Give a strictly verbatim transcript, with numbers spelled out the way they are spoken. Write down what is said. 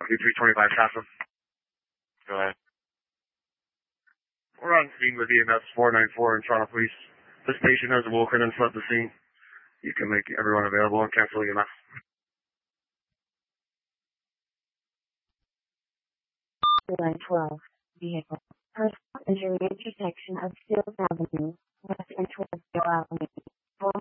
three twenty-five Sassam. Go ahead. We're on scene with E M S four nine four in Toronto Police. This patient has awoken and fled the scene. You can make everyone available and cancel E M S. line twelve, vehicle. Personal injury intersection of Stills Avenue, west and towards Bill Avenue.